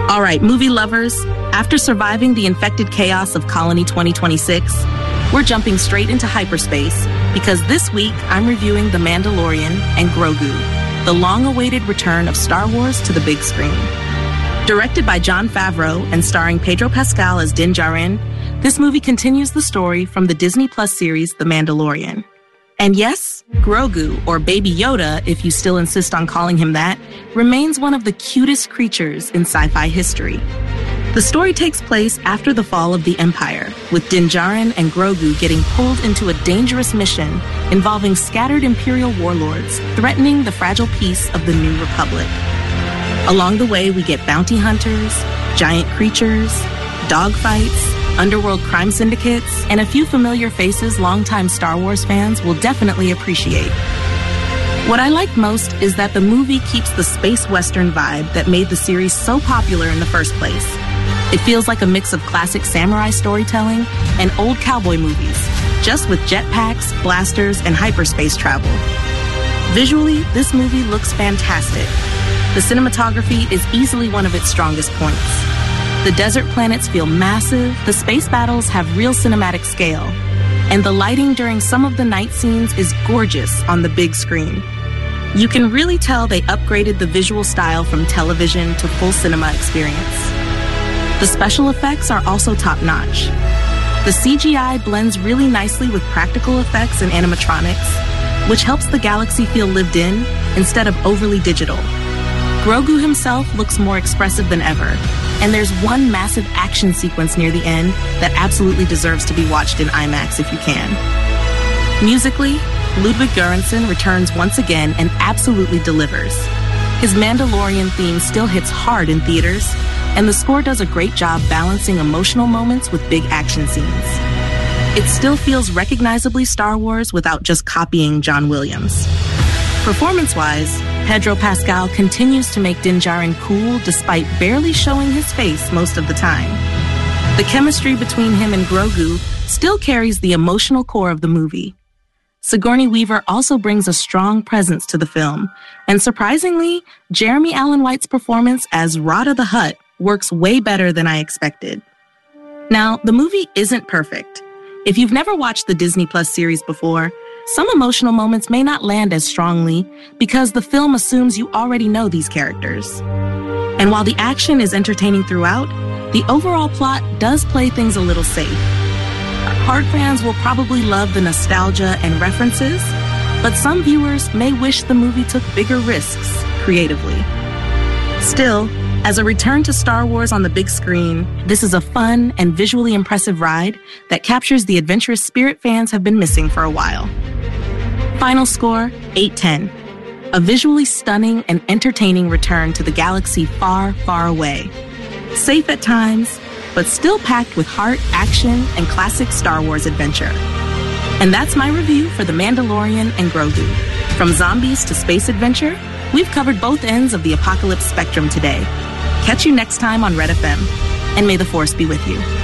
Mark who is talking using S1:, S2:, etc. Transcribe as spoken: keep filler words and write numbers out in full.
S1: All right, movie lovers, after surviving the infected chaos of Colony twenty twenty-six, we're jumping straight into hyperspace because this week I'm reviewing The Mandalorian and Grogu, the long-awaited return of Star Wars to the big screen. Directed by Jon Favreau and starring Pedro Pascal as Din Djarin, this movie continues the story from the Disney Plus series The Mandalorian. And yes, Grogu, or Baby Yoda, if you still insist on calling him that, remains one of the cutest creatures in sci-fi history. The story takes place after the fall of the Empire, with Din Djarin and Grogu getting pulled into a dangerous mission involving scattered Imperial warlords threatening the fragile peace of the New Republic. Along the way, we get bounty hunters, giant creatures, dogfights, underworld crime syndicates, and a few familiar faces longtime Star Wars fans will definitely appreciate. What I like most is that the movie keeps the space western vibe that made the series so popular in the first place. It feels like a mix of classic samurai storytelling and old cowboy movies, just with jetpacks, blasters, and hyperspace travel. Visually, this movie looks fantastic. The cinematography is easily one of its strongest points. The desert planets feel massive, the space battles have real cinematic scale, and the lighting during some of the night scenes is gorgeous on the big screen. You can really tell they upgraded the visual style from television to full cinema experience. The special effects are also top-notch. The C G I blends really nicely with practical effects and animatronics, which helps the galaxy feel lived in instead of overly digital. Grogu himself looks more expressive than ever, and there's one massive action sequence near the end that absolutely deserves to be watched in IMAX if you can. Musically, Ludwig Göransson returns once again and absolutely delivers. His Mandalorian theme still hits hard in theaters, and the score does a great job balancing emotional moments with big action scenes. It still feels recognizably Star Wars without just copying John Williams. Performance-wise, Pedro Pascal continues to make Din Djarin cool despite barely showing his face most of the time. The chemistry between him and Grogu still carries the emotional core of the movie. Sigourney Weaver also brings a strong presence to the film, and surprisingly, Jeremy Allen White's performance as Rada the Hutt works way better than I expected. Now, the movie isn't perfect. If you've never watched the Disney Plus series before, some emotional moments may not land as strongly because the film assumes you already know these characters. And while the action is entertaining throughout, the overall plot does play things a little safe. Hard fans will probably love the nostalgia and references, but some viewers may wish the movie took bigger risks creatively. Still, as a return to Star Wars on the big screen, this is a fun and visually impressive ride that captures the adventurous spirit fans have been missing for a while. Final score, eight ten. A visually stunning and entertaining return to the galaxy far, far away. Safe at times, but still packed with heart, action, and classic Star Wars adventure. And that's my review for The Mandalorian and Grogu. From zombies to space adventure, we've covered both ends of the apocalypse spectrum today. Catch you next time on Red F M, and may the Force be with you.